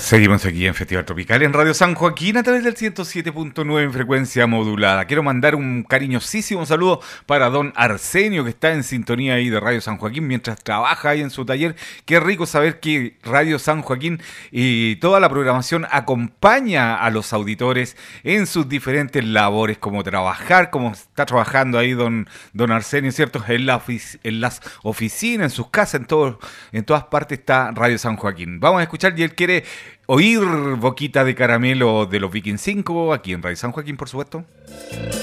Seguimos aquí en Festival Tropical en Radio San Joaquín a través del 107.9 en frecuencia modulada. Quiero mandar un cariñosísimo saludo para don Arsenio, que está en sintonía ahí de Radio San Joaquín mientras trabaja ahí en su taller. Qué rico saber que Radio San Joaquín y toda la programación acompaña a los auditores en sus diferentes labores, como trabajar, como está trabajando ahí don Arsenio, ¿cierto? En las oficinas, en sus casas, en todas partes está Radio San Joaquín. Vamos a escuchar, y él quiere oír Boquita de Caramelo de los Vikings 5, aquí en Radio San Joaquín, por supuesto.